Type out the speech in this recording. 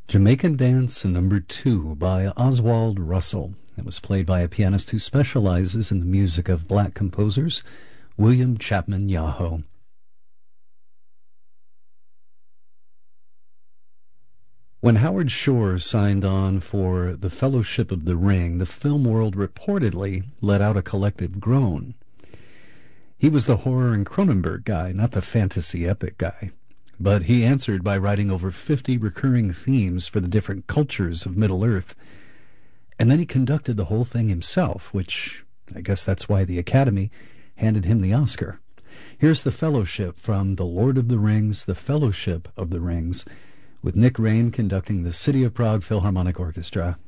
Jamaican Dance Number 2 by Oswald Russell. It was played by a pianist who specializes in the music of black composers, William Chapman Yaho. When Howard Shore signed on for the Fellowship of the Ring, the film world reportedly let out a collective groan. He was the horror and Cronenberg guy, not the fantasy epic guy. But he answered by writing over 50 recurring themes for the different cultures of Middle-earth. And then he conducted the whole thing himself, which I guess that's why the Academy handed him the Oscar. Here's The Fellowship from The Lord of the Rings, The Fellowship of the Rings, with Nick Rain conducting the City of Prague Philharmonic Orchestra.